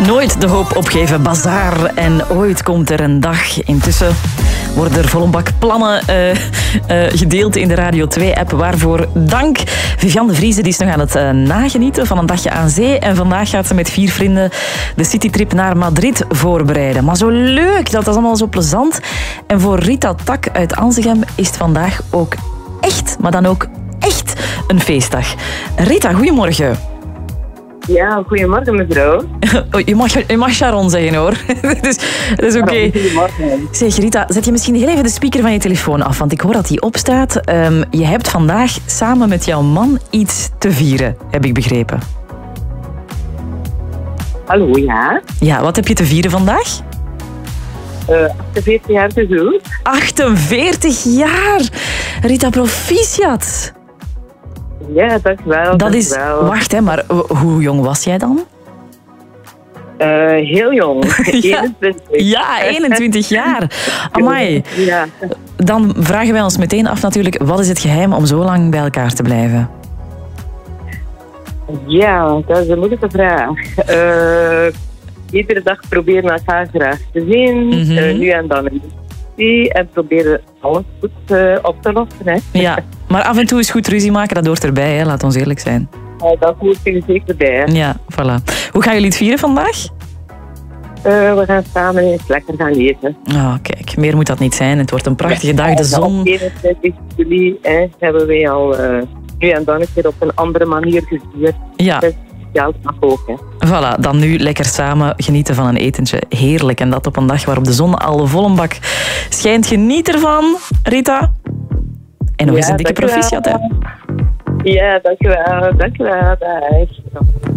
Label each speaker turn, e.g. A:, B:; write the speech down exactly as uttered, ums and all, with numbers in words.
A: Nooit de hoop opgeven, bazaar. En ooit komt er een dag. Intussen worden er vol een bak plannen uh, uh, gedeeld in de Radio twee-app. Waarvoor dank. Viviane de Vrieze die is nog aan het uh, nagenieten van een dagje aan zee. En vandaag gaat ze met vier vrienden de citytrip naar Madrid voorbereiden. Maar zo leuk, dat is allemaal zo plezant. En voor Rita Tak uit Anzegem is het vandaag ook echt, maar dan ook echt een feestdag. Rita, goedemorgen.
B: Ja, goedemorgen mevrouw.
A: Je mag, je mag Sharon zeggen hoor. dus, dat is oké. Okay.
B: Goedemorgen.
A: Zeg Rita, zet je misschien heel even de speaker van je telefoon af, want ik hoor dat die opstaat. Um, je hebt vandaag samen met jouw man iets te vieren, heb ik begrepen.
B: Hallo, ja.
A: Ja, wat heb je te vieren vandaag?
B: Uh, achtenveertig jaar te goed.
A: achtenveertig jaar! Rita, proficiat!
B: Ja, dankjewel.
A: Dat
B: dank
A: is...
B: wel.
A: Wacht, hè, maar hoe jong was jij dan?
B: Uh, heel jong.
A: ja.
B: eenentwintig.
A: Ja, eenentwintig jaar. Amai.
B: Ja.
A: Dan vragen wij ons meteen af natuurlijk, wat is het geheim om zo lang bij elkaar te blijven?
B: Ja, dat is een moeilijke vraag. Uh, iedere dag proberen elkaar graag te zien. Mm-hmm. uh, nu en dan een discussie. En proberen alles goed uh, op te lossen. Hè.
A: Ja, maar af en toe is goed ruzie maken, dat hoort erbij, hè? Laat ons eerlijk zijn.
B: Uh, dat hoort er zeker bij. Hè.
A: Ja, voilà. Hoe gaan jullie het vieren vandaag?
B: Uh, we gaan samen eens lekker gaan eten.
A: Oh, kijk, meer moet dat niet zijn. Het wordt een prachtige dag, de zon.
B: Op eenentwintig juli hè, hebben wij al uh, nu en dan een keer op een andere manier gevierd.
A: Ja.
B: Dus ja, dat mag ook. Hè.
A: Voilà, dan nu lekker samen genieten van een etentje. Heerlijk. En dat op een dag waarop de zon al vol een bak schijnt. Geniet ervan, Rita. En nog
B: ja,
A: eens een dikke proficiat, hè.
B: Ja, dankjewel. Dankjewel. Dag.